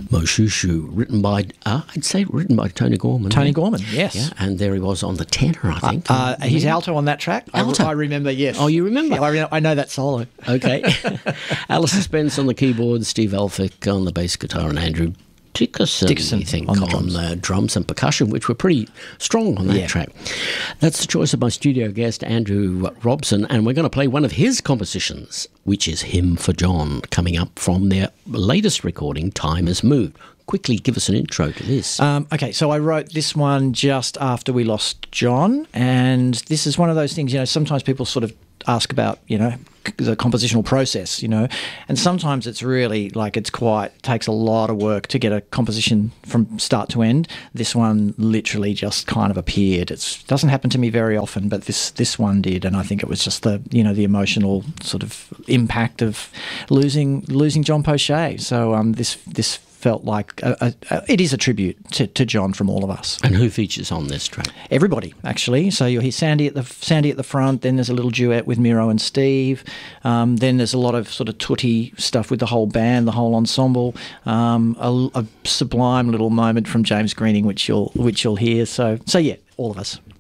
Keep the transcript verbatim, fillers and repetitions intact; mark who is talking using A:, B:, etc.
A: Moshushu, written by, uh, I'd say written by Tony Gorman.
B: Tony
A: yeah.
B: Gorman, yes.
A: Yeah, and there he was on the tenor, I think.
B: Uh, uh, he's
A: yeah.
B: alto on that track.
A: Alto.
B: I, I remember, yes.
A: Oh, you remember?
B: Yeah, I, re- I know that solo.
A: Okay. Alistair Spence on the keyboard, Steve Elphick on the bass guitar, and Andrew Dickerson,
B: Dickerson
A: I think,
B: on
A: on,
B: the drums.
A: uh, drums and percussion, which were pretty strong on that
B: Yeah.
A: track. That's the choice of my studio guest, Andrew Robson, and we're going to play one of his compositions, which is Hymn for John, coming up from their latest recording, Time Has Moved. Quickly give us an intro to this.
B: Um, okay, so I wrote this one just after we lost John, and this is one of those things, you know, sometimes people sort of ask about, you know, the compositional process, you know, and sometimes it's really like it's quite, takes a lot of work to get a composition from start to end. This one literally just kind of appeared. It doesn't happen to me very often, but this this one did, and I think it was just the, you know, the emotional sort of impact of losing losing John Poche. So um, this this felt like a, a, a, it is a tribute to, to John from all of us.
A: And who features on this track?
B: Everybody, actually. So you'll hear Sandy at the Sandy at the front. Then there's a little duet with Miro and Steve. Um, then there's a lot of sort of tutti stuff with the whole band, the whole ensemble. Um, a, a sublime little moment from James Greening, which you'll which you'll hear. So so yeah, all of us.